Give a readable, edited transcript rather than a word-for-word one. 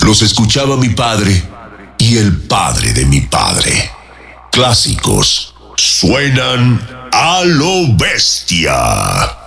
Los escuchaba mi padre y el padre de mi padre. Clásicos suenan a lo bestia.